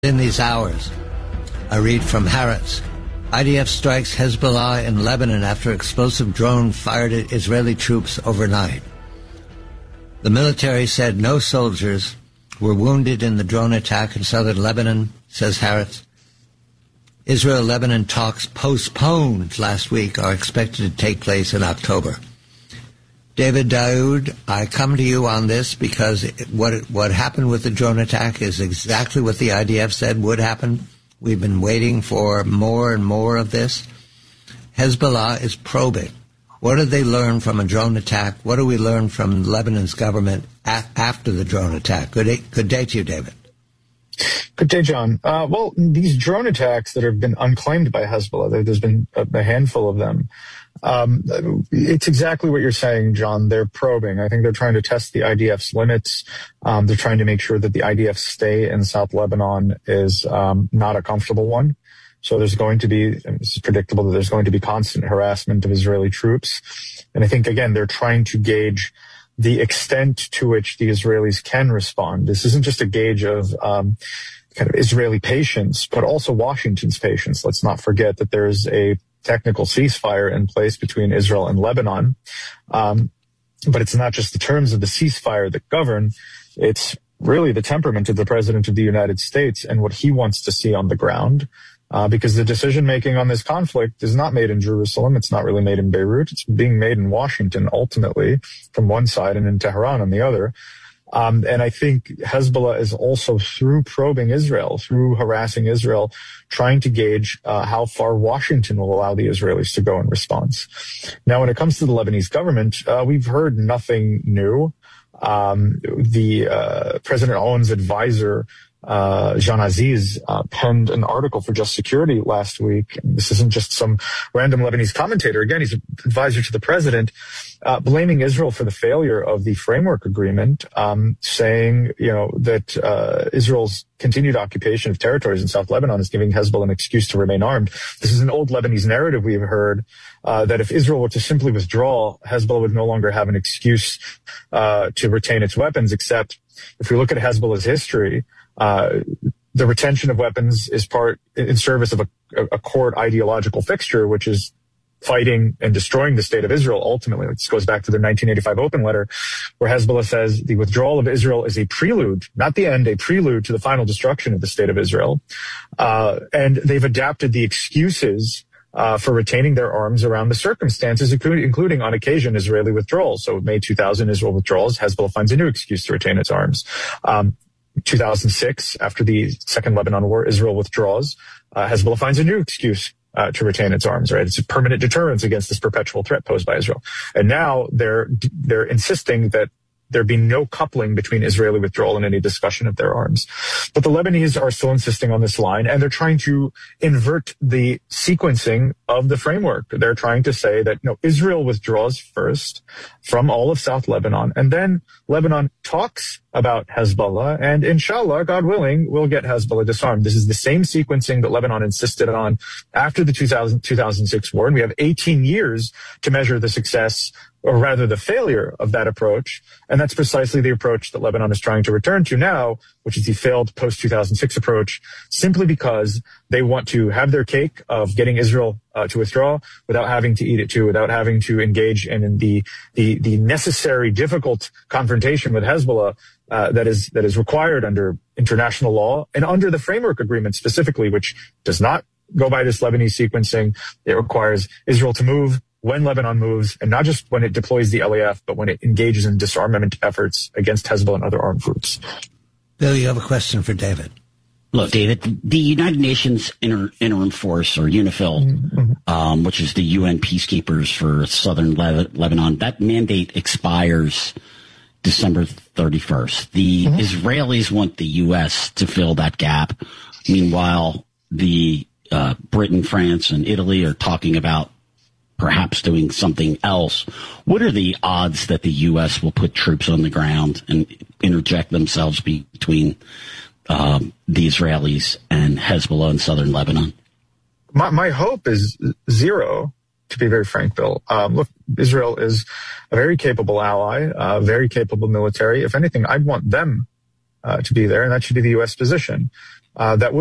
In these hours, I read from Haaretz. IDF strikes Hezbollah in Lebanon after explosive drone fired at Israeli troops overnight. The military said no soldiers were wounded in the drone attack in southern Lebanon, says Haaretz. Israel-Lebanon talks postponed last week are expected to take place in October. David Daoud, I come to you on this because what happened with the drone attack is exactly what the IDF said would happen. We've been waiting for more and more of this. Hezbollah is probing. What did they learn from a drone attack? What do we learn from Lebanon's government after the drone attack? Good day to you, David. Good day, John. Well, these drone attacks that have been unclaimed by Hezbollah, there's been a handful of them. It's exactly what you're saying, John. They're probing. I think they're trying to test the IDF's limits. They're trying to make sure that the IDF's stay in South Lebanon is not a comfortable one. So there's going to be, it's predictable that there's going to be constant harassment of Israeli troops. And I think, again, they're trying to gauge the extent to which the Israelis can respond. This isn't just a gauge of kind of Israeli patience, but also Washington's patience. Let's not forget that there is a technical ceasefire in place between Israel and Lebanon. But it's not just the terms of the ceasefire that govern. It's really the temperament of the President of the United States and what he wants to see on the ground. Because the decision-making on this conflict is not made in Jerusalem. It's not really made in Beirut. It's being made in Washington, ultimately, from one side, and in Tehran on the other. And I think Hezbollah is also, through probing Israel, through harassing Israel, trying to gauge how far Washington will allow the Israelis to go in response. Now, when it comes to the Lebanese government, we've heard nothing new. President Owen's advisor, Jean Aziz, penned an article for Just Security last week. This isn't just some random Lebanese commentator. Again, he's an advisor to the president, blaming Israel for the failure of the framework agreement, saying, that Israel's continued occupation of territories in South Lebanon is giving Hezbollah an excuse to remain armed. This is an old Lebanese narrative we've heard, that if Israel were to simply withdraw, Hezbollah would no longer have an excuse to retain its weapons, except if we look at Hezbollah's history, the retention of weapons is part in service of a core ideological fixture, which is fighting and destroying the state of Israel. Ultimately, this goes back to their 1985 open letter, where Hezbollah says the withdrawal of Israel is a prelude, not the end, a prelude to the final destruction of the state of Israel. And they've adapted the excuses for retaining their arms around the circumstances, including on occasion Israeli withdrawals. So May 2000, Israel withdraws. Hezbollah finds a new excuse to retain its arms. 2006, after the Second Lebanon War, Israel withdraws. Hezbollah finds a new excuse to retain its arms, right? It's a permanent deterrence against this perpetual threat posed by Israel. And now they're insisting that there be no coupling between Israeli withdrawal and any discussion of their arms. But the Lebanese are still insisting on this line, and they're trying to invert the sequencing of the framework. They're trying to say that, Israel withdraws first from all of South Lebanon, and then Lebanon talks about Hezbollah, and inshallah, God willing, we'll get Hezbollah disarmed. This is the same sequencing that Lebanon insisted on after the 2006 war, and we have 18 years to measure the success, or rather the failure of that approach. And that's precisely the approach that Lebanon is trying to return to now, which is the failed post-2006 approach, simply because they want to have their cake of getting Israel to withdraw without having to eat it too, without having to engage in the necessary, difficult confrontation with Hezbollah that is required under international law and under the framework agreement specifically, which does not go by this Lebanese sequencing. It requires Israel to move when Lebanon moves, and not just when it deploys the LAF, but when it engages in disarmament efforts against Hezbollah and other armed groups. Bill, you have a question for David. Look, David, the United Nations Interim Force, or UNIFIL, which is the UN peacekeepers for southern Lebanon, that mandate expires December 31st. The Israelis want the U.S. to fill that gap. Meanwhile, the Britain, France, and Italy are talking about perhaps doing something else. What are the odds that the U.S. will put troops on the ground and interject themselves between the Israelis and Hezbollah in southern Lebanon? My hope is zero, to be very frank, Bill. Look, Israel is a very capable ally, a very capable military. If anything, I'd want them to be there, and that should be the U.S. position. that would